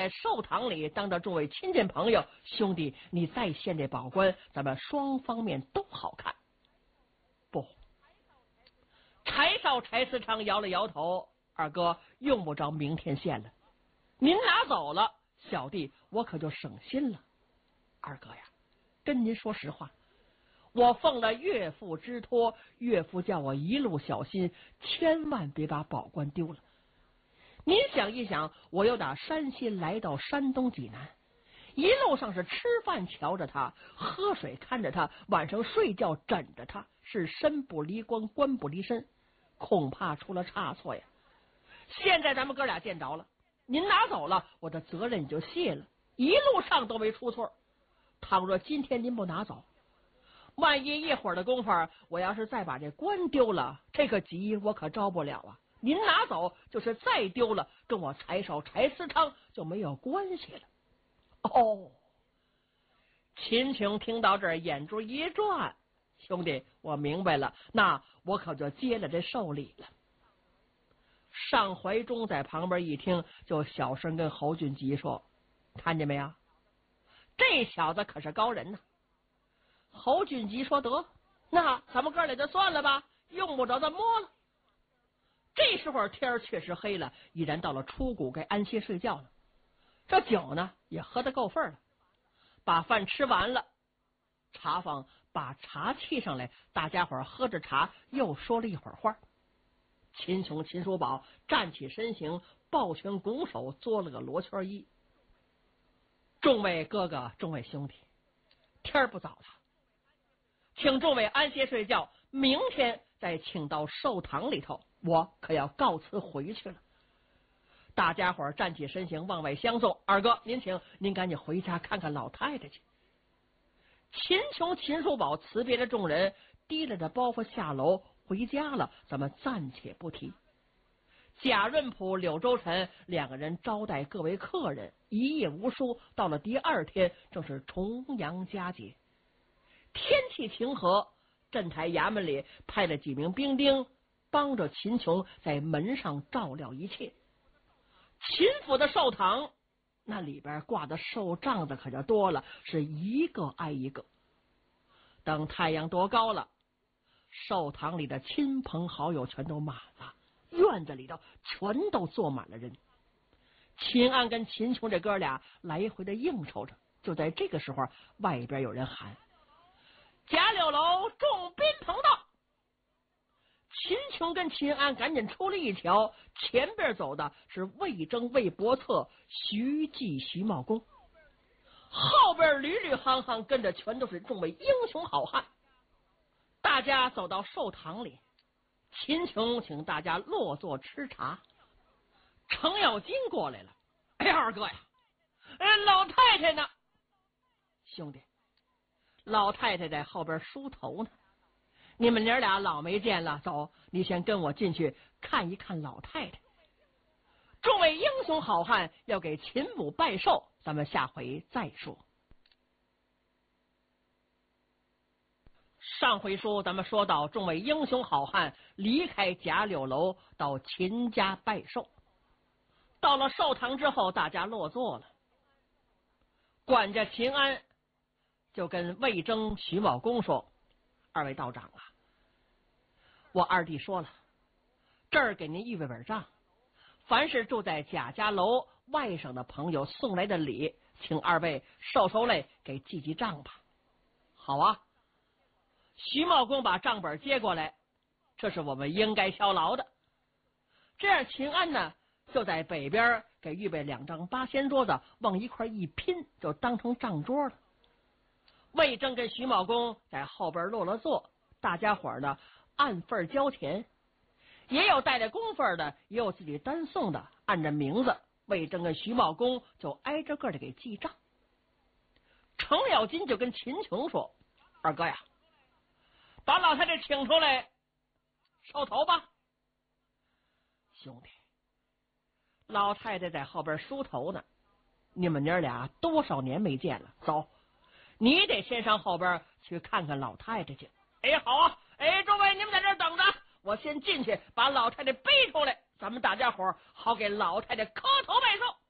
在寿堂里当着众位亲戚朋友，兄弟，你再献这宝冠，咱们双方面都好看。不，柴少柴思昌摇了摇头，二哥用不着明天献了，您拿走了，小弟我可就省心了。二哥呀，跟您说实话，我奉了岳父之托，岳父叫我一路小心，千万别把宝冠丢了。您想一想，我又打山西来到山东济南，一路上是吃饭瞧着他，喝水看着他，晚上睡觉枕着他，是身不离官，官不离身，恐怕出了差错呀。现在咱们哥俩见着了，您拿走了，我的责任也就卸了，一路上都没出错。倘若今天您不拿走，万一一会儿的功夫，我要是再把这官丢了，这个急我可招不了啊。您拿走，就是再丢了，跟我柴少柴思昌就没有关系了。哦，秦琼听到这儿，眼珠一转，兄弟，我明白了，那我可就接了这寿礼了。尚怀忠在旁边一听，就小声跟侯俊吉说：“看见没有？这小子可是高人呢。”侯俊吉说：“得，那咱们哥俩就算了吧，用不着再摸了。”这时候天确实黑了，已然到了出谷该安歇睡觉了。这酒呢也喝得够份了，把饭吃完了，茶坊把茶沏上来，大家伙喝着茶，又说了一会儿话。秦琼、秦叔宝站起身形，抱拳拱手，做了个罗圈揖。众位哥哥，众位兄弟，天不早了，请众位安歇睡觉，明天再请到寿堂里头，我可要告辞回去了。大家伙站起身形往外相送。二哥您请，您赶紧回家看看老太太去。秦琼、秦叔宝辞别了众人，提了着包袱下楼回家了，咱们暂且不提。贾润甫、柳周臣两个人招待各位客人，一夜无书。到了第二天，正是重阳佳节，天气晴和，镇台衙门里派了几名兵丁帮着秦琼在门上照料一切。秦府的寿堂那里边挂的寿帐子可就多了，是一个挨一个。等太阳多高了，寿堂里的亲朋好友全都满了，院子里头全都坐满了人。秦安跟秦琼这哥俩来回的应酬着，就在这个时候，外边有人喊：“贾柳楼众宾朋到！”秦琼跟秦安赶紧出来一瞧，前边走的是魏征、魏伯策、徐继、徐茂公，后边屡屡行行跟着全都是众位英雄好汉。大家走到寿堂里，秦琼请大家落座吃茶。程咬金过来了：“哎，二哥呀，老太太呢？”“兄弟，老太太在后边梳头呢。你们娘俩老没见了，走，你先跟我进去看一看老太太。众位英雄好汉要给秦母拜寿，咱们下回再说。”上回书咱们说到，众位英雄好汉离开贾柳楼，到秦家拜寿。到了寿堂之后，大家落座了。管家秦安就跟魏征、徐茂公说：“二位道长啊，我二弟说了，这儿给您预备本账，凡是住在贾家楼外甥的朋友送来的礼，请二位收来给记记账吧。”“好啊。”徐茂公把账本接过来，这是我们应该效劳的。这样秦安呢，就在北边给预备2张八仙桌子，往一块一拼，就当成账桌了。魏征跟徐茂公在后边落了座，大家伙呢按份交钱，也有带着公份的，也有自己单送的，按着名字，魏征跟徐茂公就挨着个的给记账。程咬金就跟秦琼说：“二哥呀，把老太太请出来收头吧。”“兄弟，老太太在后边梳头呢，你们娘俩多少年没见了，走，你得先上后边去看看老太太去。”“哎，好啊，诸位你们在这儿等着，我先进去把老太太背出来，咱们大家伙好给老太太磕头拜寿。”